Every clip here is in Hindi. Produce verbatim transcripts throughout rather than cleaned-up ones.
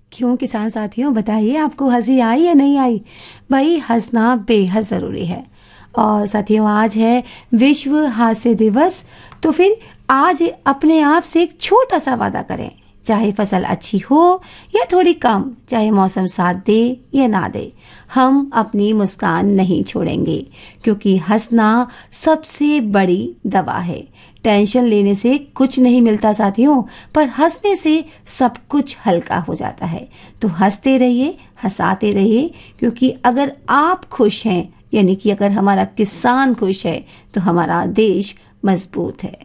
क्यों किसान साथियों, बताइए आपको हंसी आई या नहीं आई। भाई हंसना बेहद ज़रूरी है। और साथियों, आज है विश्व हास्य दिवस। तो फिर आज अपने आप से एक छोटा सा वादा करें, चाहे फसल अच्छी हो या थोड़ी कम, चाहे मौसम साथ दे या ना दे, हम अपनी मुस्कान नहीं छोड़ेंगे, क्योंकि हंसना सबसे बड़ी दवा है। टेंशन लेने से कुछ नहीं मिलता साथियों, पर हंसने से सब कुछ हल्का हो जाता है। तो हंसते रहिए, हंसाते रहिए, क्योंकि अगर आप खुश हैं, यानी कि अगर हमारा किसान खुश है, तो हमारा देश मजबूत है।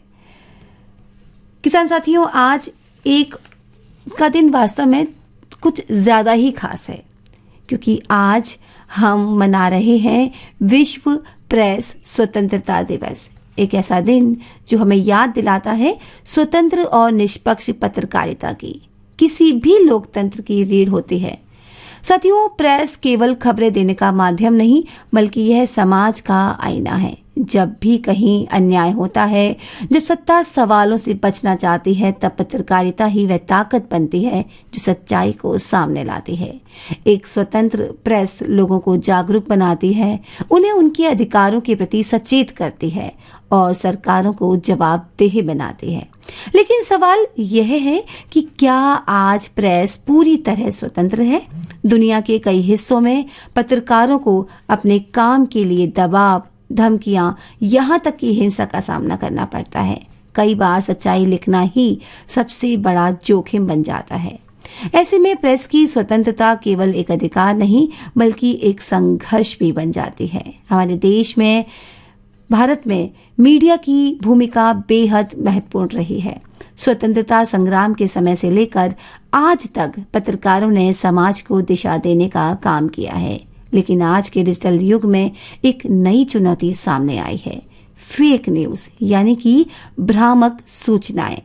किसान साथियों, आज एक का दिन वास्तव में कुछ ज़्यादा ही खास है, क्योंकि आज हम मना रहे हैं विश्व प्रेस स्वतंत्रता दिवस। एक ऐसा दिन जो हमें याद दिलाता है स्वतंत्र और निष्पक्ष पत्रकारिता की। किसी भी लोकतंत्र की रीढ़ होती है। साथियों, प्रेस केवल खबरें देने का माध्यम नहीं, बल्कि यह समाज का आईना है। जब भी कहीं अन्याय होता है, जब सत्ता सवालों से बचना चाहती है, तब पत्रकारिता ही वह ताकत बनती है जो सच्चाई को सामने लाती है। एक स्वतंत्र प्रेस लोगों को जागरूक बनाती है, उन्हें उनके अधिकारों के प्रति सचेत करती है और सरकारों को जवाबदेह बनाती है। लेकिन सवाल यह है कि क्या आज प्रेस पूरी तरह स्वतंत्र है? दुनिया के कई हिस्सों में पत्रकारों को अपने काम के लिए दबाव, धमकियां, यहाँ तक कि हिंसा का सामना करना पड़ता है। कई बार सच्चाई लिखना ही सबसे बड़ा जोखिम बन जाता है। ऐसे में प्रेस की स्वतंत्रता केवल एक अधिकार नहीं, बल्कि एक संघर्ष भी बन जाती है। हमारे देश में, भारत में मीडिया की भूमिका बेहद महत्वपूर्ण रही है। स्वतंत्रता संग्राम के समय से लेकर आज तक पत्रकारों ने समाज को दिशा देने का काम किया है। लेकिन आज के डिजिटल युग में एक नई चुनौती सामने आई है, फेक न्यूज, यानी कि भ्रामक सूचनाएं।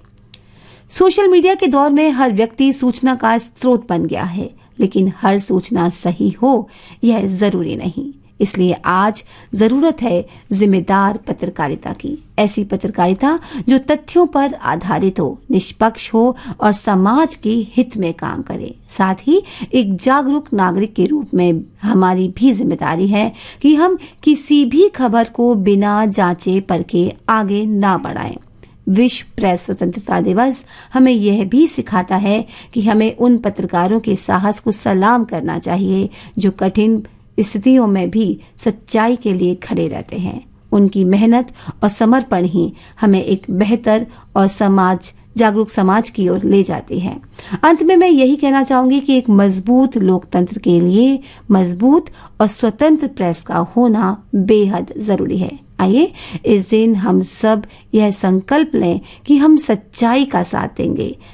सोशल मीडिया के दौर में हर व्यक्ति सूचना का स्रोत बन गया है, लेकिन हर सूचना सही हो यह जरूरी नहीं। इसलिए आज जरूरत है जिम्मेदार पत्रकारिता की। ऐसी पत्रकारिता जो तथ्यों पर आधारित हो, निष्पक्ष हो और समाज के हित में काम करे। साथ ही एक जागरूक नागरिक के रूप में हमारी भी जिम्मेदारी है कि हम किसी भी खबर को बिना जांचे परखे आगे ना बढ़ाएं। विश्व प्रेस स्वतंत्रता दिवस हमें यह भी सिखाता है कि हमें उन पत्रकारों के साहस को सलाम करना चाहिए जो कठिन स्थितियों में भी सच्चाई के लिए खड़े रहते हैं। उनकी मेहनत और समर्पण ही हमें एक बेहतर और समाज जागरूक समाज की ओर ले जाती है। अंत में मैं यही कहना चाहूंगी कि एक मजबूत लोकतंत्र के लिए मजबूत और स्वतंत्र प्रेस का होना बेहद जरूरी है। आइए इस दिन हम सब यह संकल्प लें कि हम सच्चाई का साथ देंगे,